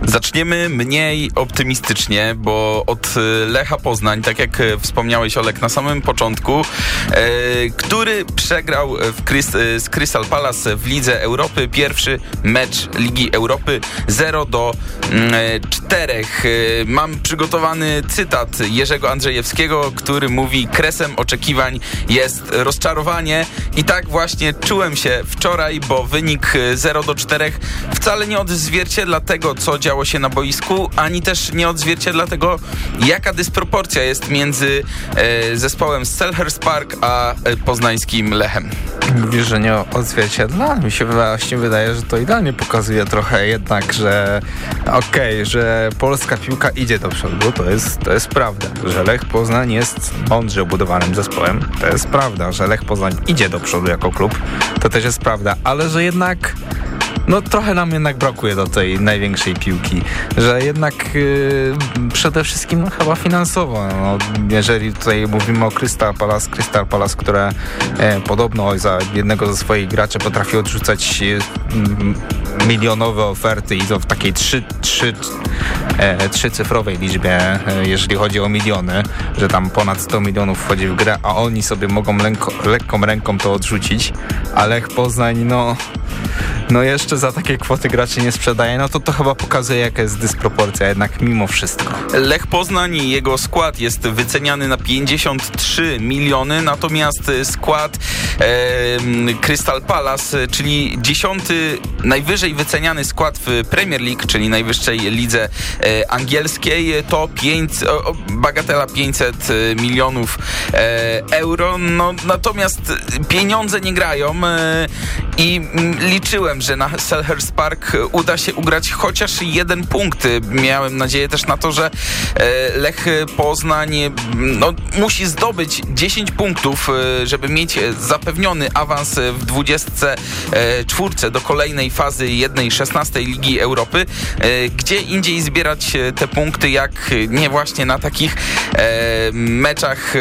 Zaczniemy mniej optymistycznie, bo od Lecha Poznań, tak jak wspomniałeś, Olek, na samym początku, który przegrał z Crystal Palace w Lidze Europy. Pierwszy mecz Ligi Europy 0-4. Mam przygotowany cytat Jerzego Andrzejewskiego, który mówi: kresem oczekiwań jest rozczarowanie. I tak właśnie czułem się wczoraj, bo wynik 0-4 wcale nie odzwierciedla tego, co działo się na boisku, ani też nie odzwierciedla tego, jaka dysproporcja jest między zespołem z Selhurst Park a poznańskim Lechem. Mówisz, że nie odzwierciedla? Mi się właśnie wydaje, że to idealnie pokazuje trochę jednak, że że polska piłka idzie do przodu, to jest prawda. Że Lech Poznań jest mądrze obudowanym zespołem, to jest prawda. Że Lech Poznań idzie do przodu jako klub, to też jest prawda. Ale że jednak trochę nam jednak brakuje do tej największej piłki, że jednak przede wszystkim chyba finansowo. Jeżeli tutaj mówimy o Crystal Palace, które podobno za jednego ze swoich graczy potrafi odrzucać milionowe oferty i to w takiej trzycyfrowej liczbie, jeżeli chodzi o miliony, że tam ponad 100 milionów wchodzi w grę, a oni sobie mogą lekką ręką to odrzucić, a Lech Poznań jeszcze za takie kwoty graczy nie sprzedaje, to chyba pokazuje, jaka jest dysproporcja jednak mimo wszystko. Lech Poznań i jego skład jest wyceniany na 53 miliony, natomiast skład Crystal Palace, czyli 10. najwyżej wyceniany skład w Premier League, czyli najwyższej lidze angielskiej, to bagatela 500 milionów euro. Natomiast pieniądze nie grają i liczyłem, że na Selhurst Park uda się ugrać chociaż 1 punkt. Miałem nadzieję też na to, że Lech Poznań musi zdobyć 10 punktów, żeby mieć zapewniony awans w 24 do kolejnej fazy 1/16 Ligi Europy. Gdzie indziej zbierać te punkty, jak nie właśnie na takich meczach.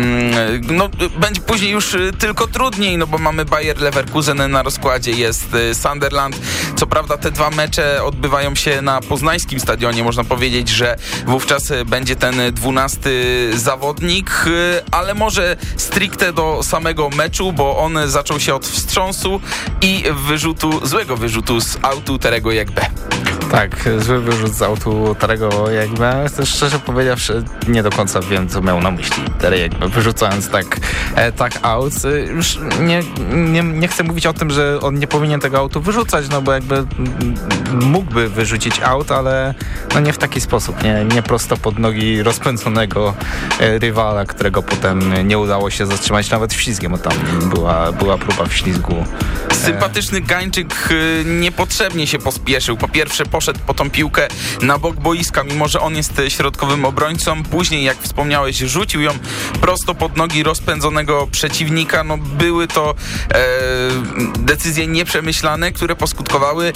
Będzie później już tylko trudniej, bo mamy Bayer Leverkusen na rozkładzie, jest Sunderland. Co prawda te 2 mecze odbywają się na poznańskim stadionie. Można powiedzieć, że wówczas będzie ten 12 zawodnik, ale może stricte do samego meczu, bo on zaczął się od wstrząsu i złego wyrzutu z autu Terego Jegbe. Tak, zły wyrzut z autu Terego Jegbe. Szczerze powiedziawszy, nie do końca wiem, co miał na myśli Terry Jegbe, wyrzucając tak aut. Już nie chcę mówić o tym, że on nie powinien tego autu wyrzucać, bo jakby mógłby wyrzucić aut, ale nie w taki sposób, nie prosto pod nogi rozpędzonego rywala, którego potem nie udało się zatrzymać nawet wślizgiem, bo tam była próba wślizgu. Sympatyczny Gańczyk niepotrzebnie się pospieszył. Po pierwsze poszedł po tą piłkę na bok boiska, mimo że on jest środkowym obrońcą. Później, jak wspomniałeś, rzucił ją prosto pod nogi rozpędzonego przeciwnika. Były to decyzje nieprzemyślane, które poskutkowały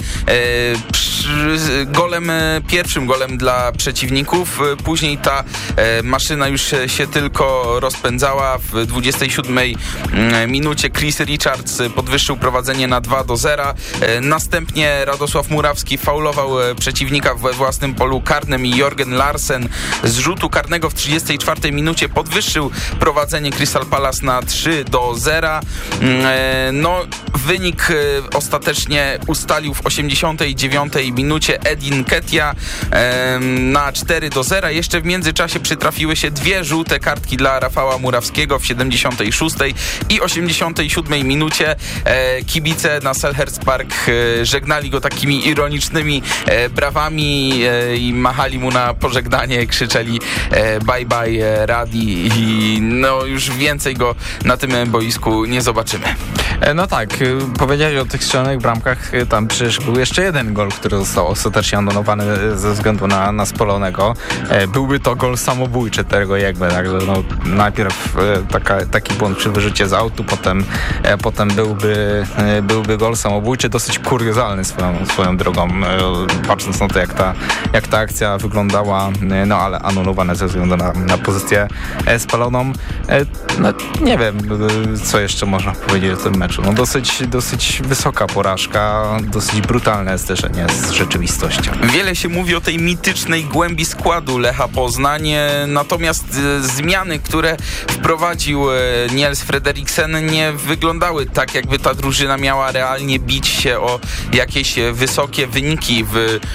pierwszym golem dla przeciwników. Później ta maszyna już się tylko rozpędzała. W 27 minucie Chris Richards podwyższył prowadzenie na 2-0. Następnie Radosław Murawski faulował przeciwnika we własnym polu karnym i Jorgen Larsen z rzutu karnego w 34 minucie podwyższył prowadzenie Crystal Palace na 3-0. Wynik ostatecznie ustalił w 89 minucie Edin Nketiah na 4-0. Jeszcze w międzyczasie przytrafiły się 2 żółte kartki dla Rafała Murawskiego w 76 i 87 minucie. Kibice na Selhurst Park żegnali go takimi ironicznymi brawami i machali mu na pożegnanie, krzyczeli bye bye Radi i już więcej go na tym boisku nie zobaczymy. Tak, powiedziałeś o tych strzelonych bramkach, tam przecież był jeszcze jeden gol, który został ostatecznie anulowany ze względu na spalonego. Byłby to gol samobójczy Terego Jegbe, także najpierw taki błąd przy wyrzucie z autu, potem byłby gol samobójczy, dosyć kuriozalny swoją drogą, patrząc na to, jak ta akcja wyglądała, ale anulowane ze względu na pozycję spaloną. Nie wiem, co jeszcze można powiedzieć o tym meczu. Dosyć wysoka porażka, dosyć brutalne zderzenie z rzeczywistością. Wiele się mówi o tej mitycznej głębi składu Lecha Poznań, natomiast zmiany, które wprowadził Niels Frederiksen, nie wyglądały tak, jakby ta drużyna miała realnie bić się o jakieś wysokie wyniki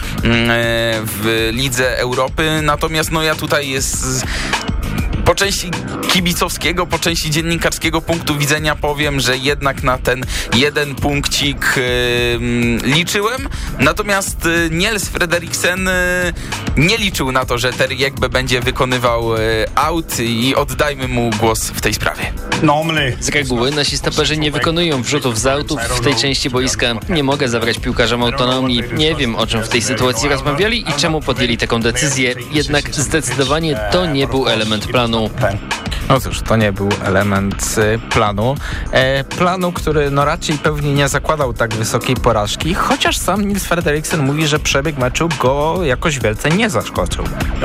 w Lidze Europy. Natomiast ja tutaj po części kibicowskiego, po części dziennikarskiego punktu widzenia powiem, że jednak na ten jeden punkcik liczyłem. Natomiast Niels Frederiksen nie liczył na to, że Ter Jegbe będzie wykonywał aut i oddajmy mu głos w tej sprawie. Z reguły nasi stoperzy nie wykonują wrzutów z autów w tej części boiska. Nie mogę zabrać piłkarzom autonomii. Nie wiem, o czym w tej sytuacji rozmawiali i czemu podjęli taką decyzję. Jednak zdecydowanie to nie był element planu. No cóż, to nie był element planu. Planu, który raczej pewnie nie zakładał tak wysokiej porażki, chociaż sam Niels Frederiksen mówi, że przebieg meczu go jakoś wielce nie zaskoczył.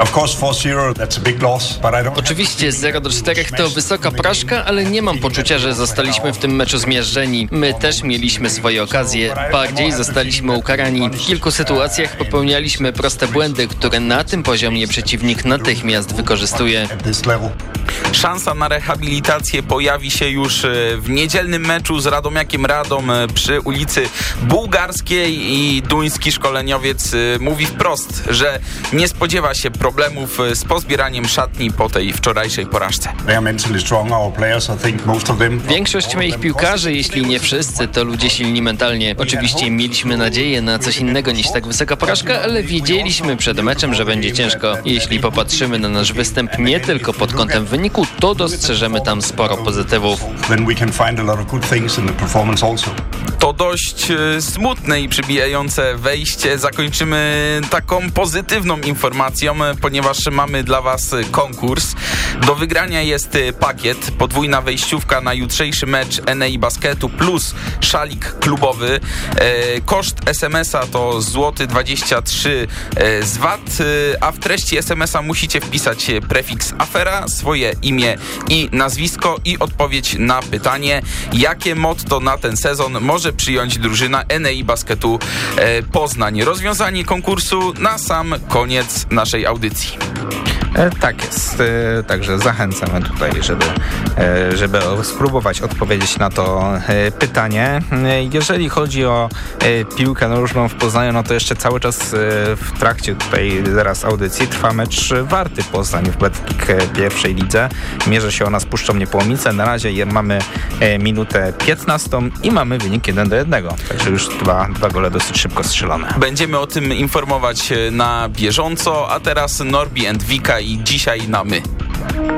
Oczywiście 0-4 to wysoka porażka, ale nie mam poczucia, że zostaliśmy w tym meczu zmiażdżeni. My też mieliśmy swoje okazje. Bardziej zostaliśmy ukarani. W kilku sytuacjach popełnialiśmy proste błędy, które na tym poziomie przeciwnik natychmiast wykorzystuje. Szansa na rehabilitację pojawi się już w niedzielnym meczu z Radomiakiem Radom przy ulicy Bułgarskiej i duński szkoleniowiec mówi wprost, że nie spodziewa się problemów z pozbieraniem szatni po tej wczorajszej porażce. Większość moich piłkarzy, jeśli nie wszyscy, to ludzie silni mentalnie. Oczywiście mieliśmy nadzieję na coś innego niż tak wysoka porażka, ale wiedzieliśmy przed meczem, że będzie ciężko. Jeśli popatrzymy na nasz występ nie tylko pod kątem wyniku, to dostrzeżemy tam sporo pozytywów. To dość smutne i przybijające wejście. Zakończymy taką pozytywną informacją, ponieważ mamy dla Was konkurs. Do wygrania jest pakiet, podwójna wejściówka na jutrzejszy mecz Enei Basketu plus szalik klubowy. Koszt SMS-a to złoty 23 z VAT, a w treści SMS-a musicie wpisać prefiks afera, swoje imię i nazwisko i odpowiedź na pytanie, jakie motto na ten sezon może przyjąć drużyna Enei Basketu Poznań. Rozwiązanie konkursu na sam koniec naszej audycji. Tak jest. Także zachęcamy tutaj, żeby spróbować odpowiedzieć na to pytanie. Jeżeli chodzi o piłkę nożną w Poznaniu, to jeszcze cały czas w trakcie tutaj zaraz audycji trwa mecz Warty Poznań w Betclic pierwszej lidze. Mierzy się ona z Puszczą Niepołomice. Na razie mamy minutę 15 i mamy wynik 1-1. Także już dwa gole dosyć szybko strzelone. Będziemy o tym informować na bieżąco, a teraz Norbi and Wika i dzisiaj na my.